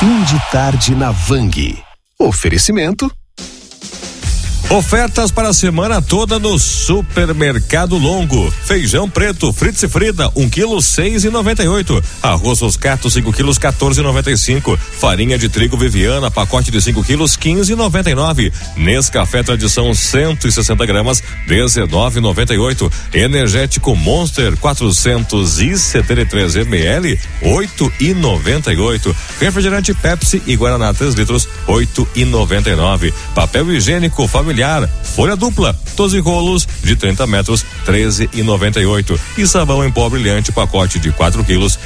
Fim de tarde na Vang. Oferecimento. Ofertas para a semana toda no Supermercado Longo. Feijão preto, Fritz e Frida, 1 quilo, 6,98. Arroz Roscato, 5 quilos, 14,95. Farinha de trigo Viviana, pacote de 5 quilos, 15,99. Nescafé Tradição, 160 gramas, 19,98. Energético Monster, 473 ml, 8,98. Refrigerante Pepsi e Guaraná 3 litros, 8,99. Papel higiênico familiar folha dupla, 12 rolos de 30 metros, 13,98. E sabão em pó brilhante, pacote de 4 quilos,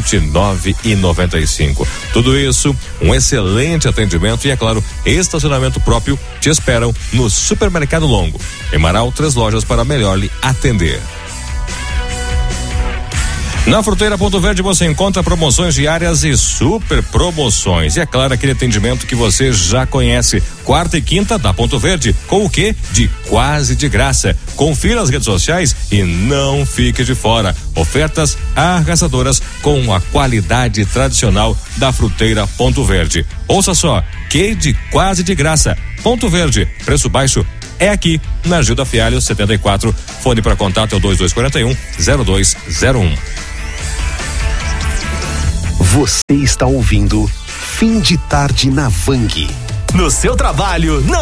29,95. Tudo isso, um excelente atendimento e, é claro, estacionamento próprio te esperam no Supermercado Longo. Em Marau, 3 lojas para melhor lhe atender. Na Fruteira Ponto Verde você encontra promoções diárias e super promoções. E é claro, aquele atendimento que você já conhece. Quarta e quinta da Ponto Verde, com o quê? De quase de graça. Confira as redes sociais e não fique de fora. Ofertas arrasadoras com a qualidade tradicional da Fruteira Ponto Verde. Ouça só, que de quase de graça. Ponto Verde, preço baixo é aqui na Gilda Fialho 74. Fone para contato é o 2241-0201. Você está ouvindo Fim de Tarde na Vang. No seu trabalho, não